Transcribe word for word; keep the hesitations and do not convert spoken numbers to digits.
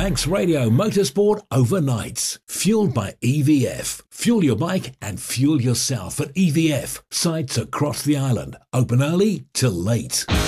Manx Radio Motorsport Overnights. Fueled by E V F. Fuel your bike and fuel yourself at E V F. Sites across the island. Open early till late.